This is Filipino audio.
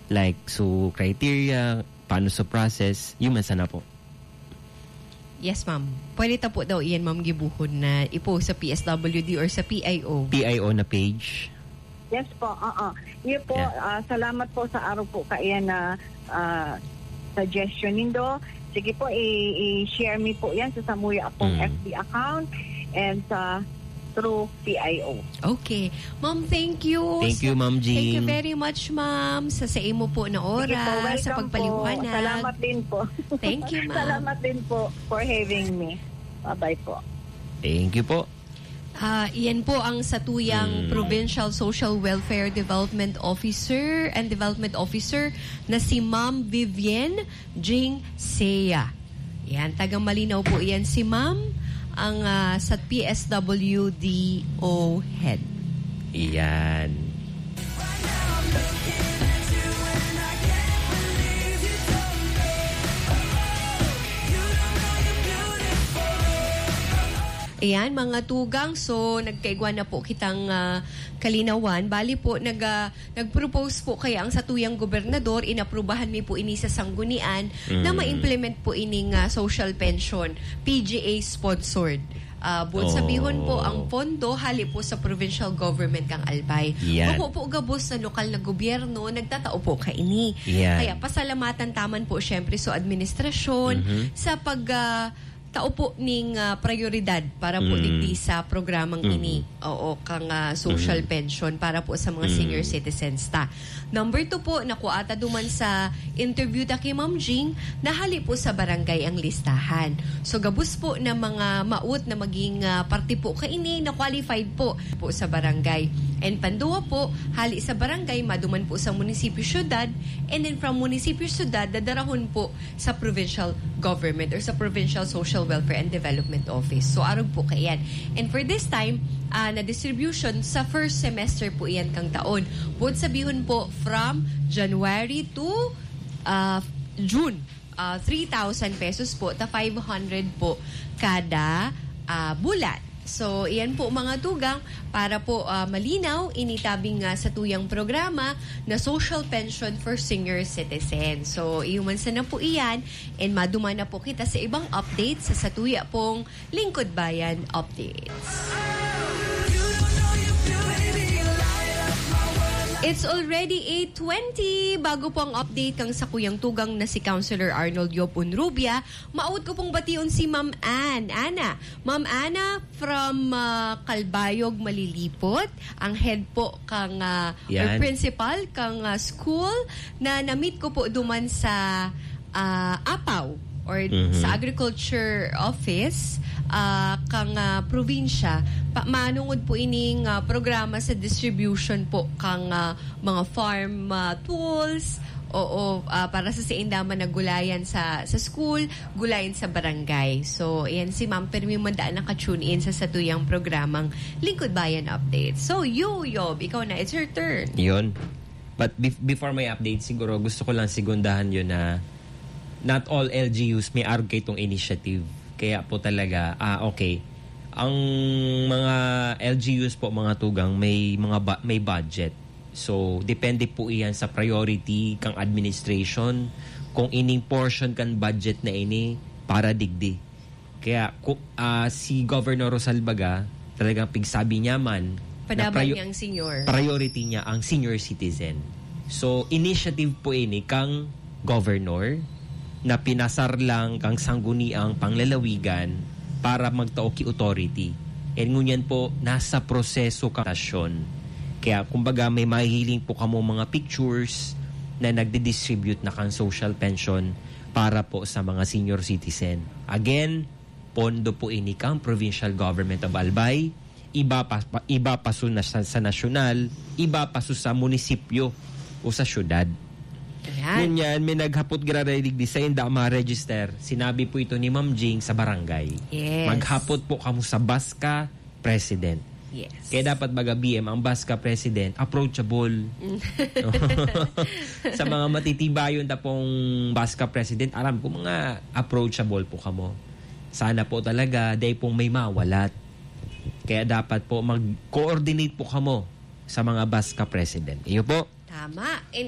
Like, so, criteria, paano sa process, yung sana po. Yes, ma'am. Pwede ta po daw iyan, ma'am, gibuhon na ipost sa PSWD or sa PIO. PIO na page. Yes po, Iyo po, salamat po sa araw po kaya na suggestion nindo. Sige po, i-share me po yan sa Samuya akong FB account and sa through PIO. Okay. Ma'am, thank you. Thank you, Ma'am Jean. Thank you very much, ma'am, sa imo po na oras, sa pagpaliwanag. Salamat din po. Thank you, ma'am. Salamat din po for having me. Bye-bye po. Thank you po. Iyan po ang satuyang Provincial Social Welfare Development Officer and Development Officer na si Ma'am Vivienne Jing Seya. Yan, tagang Malinaw po iyan si Ma'am, ang sa PSWDO head. Iyan. Ayan, mga tugang. So, nagkaigwa na po kitang kalinawan. Bali po, nag-propose po kaya ang satuyang gobernador, inaprubahan mi po ini sa sanggunian na ma-implement po ining social pension, PGA sponsored. Sabihon po ang pondo hali po sa provincial government kang Albay. Yan. Po gabos sa lokal na gobyerno, nagtatao po kaini. Kaya pasalamatan taman po syempre sa administrasyon sa pag tao po ning prioridad para po digdi sa programang ini. Oo, kang social pension para po sa mga senior citizens ta. Number 2 po, nakuata duman sa interview ta kay Ma'am Jing, nahali po sa barangay ang listahan. So gabus po na mga maut na maging party po kaini na qualified po sa barangay. And panduwa po, hali sa barangay, maduman po sa munisipyo syudad, and then from munisipyo syudad, dadarahon po sa provincial government or sa Provincial Social Welfare and Development Office. So arog po kayan. And for this time, na distribution sa first semester po iyan kang taon. Bukod sabihon po from January to June. 3,000 pesos po ta 500 po kada bulan. So, iyan po mga tugang para po malinaw, initabing sa tuyang programa na social pension for senior citizens. So, iumansa na po iyan and maduma na po kita sa ibang updates sa satuya pong Lingkod Bayan Updates. It's already 8:20. Bago po ang update kang sa kuyang tugang na si Councilor Arnold Yopon Rubia, maut ko pong batiun si Ma'am Ana. Ma'am Ana from Kalbayog, Malilipot. Ang head po kang or principal kang school na na-meet ko po duman sa Apaw or sa Agriculture Office kang probinsya. Manungod po ining programa sa distribution po kang mga farm tools para sa indaman na gulayan sa school, gulayan sa barangay. So, ayan si Ma'am Permi mandaan naka-tune in sa satuyang programang Lingkod Bayan Update. So, Yob, ikaw na. It's your turn. Yun. But before my update, siguro gusto ko lang sigundahan yun na not all LGUs may arg itong initiative. Kaya po talaga, okay. Ang mga LGUs po, mga tugang, may budget. So, depende po iyan sa priority kang administration kung ining portion kan budget na ini para digdi. Kaya si Governor Rosalbaga, talagang pigsabi niya man Padaban niyang senior. Priority niya ang senior citizen. So, initiative po ini kang Governor na pinasar lang kang sangguniang panglalawigan para magtaoki authority. And ngunyan po, nasa proseso kang tasyon. Kaya kumbaga may mahihiling po kamo mga pictures na nagdi-distribute na kang social pension para po sa mga senior citizen. Again, pondo po ini kang Provincial Government of Albay, iba pa sa nasyonal, iba pa sa munisipyo o sa syudad. Ngunyan, may naghapot graralig di sa inda ma-register. Sinabi po ito ni Ma'am Jing sa barangay. Yes. Maghapot po kamo sa Baska President. Yes. Kaya dapat baga BM ang Baska President approachable. Sa mga matitibayon ta pong Baska President, alam ko mga approachable po kamo. Sana po talaga day pong may mawalat. Kaya dapat po mag-coordinate po kamo sa mga Baska President. Iyo po. Tama.